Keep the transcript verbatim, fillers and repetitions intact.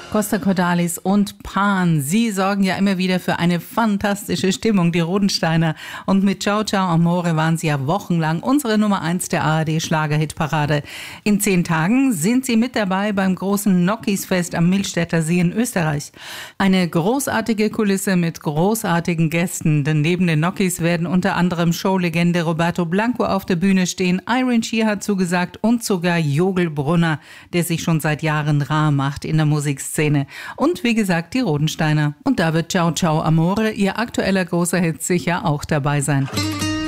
Costa Cordalis und Pan, sie sorgen ja immer wieder für eine fantastische Stimmung, die Rodensteiner. Und mit Ciao Ciao Amore waren sie ja wochenlang unsere Nummer eins der A R D-Schlagerhitparade. In zehn Tagen sind sie mit dabei beim großen Nokisfest am Millstätter See in Österreich. Eine großartige Kulisse mit großartigen Gästen, denn neben den Nokis werden unter anderem Showlegende Roberto Blanco auf der Bühne stehen, Iron Shear hat zugesagt und sogar Jogel Brunner, der sich schon seit Jahren rar macht in der Musikszene. Und wie gesagt, die Rodensteiner. Und da wird Ciao Ciao Amore, ihr aktueller großer Hit, sicher auch dabei sein.